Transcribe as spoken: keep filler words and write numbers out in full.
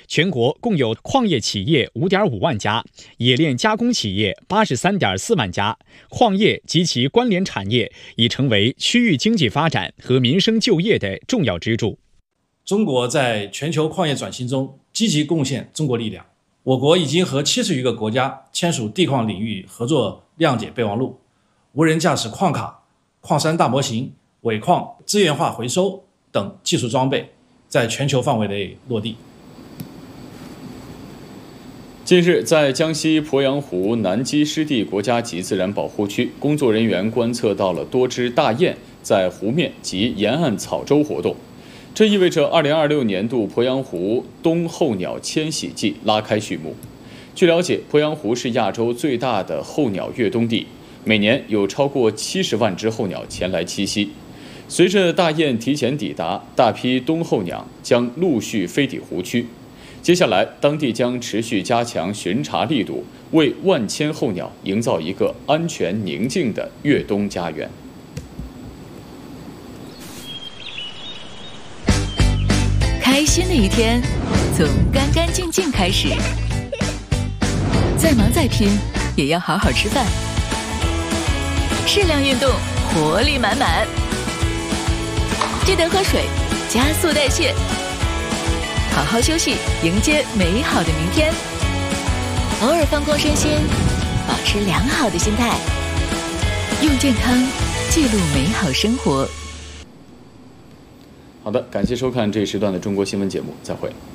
全国共有矿业企业 五点五万家，冶炼加工企业 八十三点四万家，矿业及其关联产业已成为区域经济发展和民生就业的重要支柱。 中国在全球矿业转型中积极贡献中国力量，我国已经和七十余个国家签署地矿领域合作谅解备忘录，无人驾驶矿卡、矿山大模型、尾矿资源化回收等技术装备在全球范围内落地。 近日，在江西鄱阳湖南基湿地国家级自然保护区，工作人员观测到了多只大雁在湖面及沿岸草洲活动。这意味着二零二六年度鄱阳湖冬候鸟迁徙季拉开序幕。据了解，鄱阳湖是亚洲最大的候鸟越冬地，每年有超过七十万只候鸟前来栖息。随着大雁提前抵达，大批冬候鸟将陆续飞抵湖区。接下来，当地将持续加强巡查力度，为万千候鸟营造一个安全宁静的越冬家园。 开心的一天从干干净净开始，再忙再拼也要好好吃饭，适量运动，活力满满。记得喝水，加速代谢，好好休息，迎接美好的明天。偶尔放空身心，保持良好的心态，用健康记录美好生活。 好的，感谢收看这一时段的中国新闻节目，再会。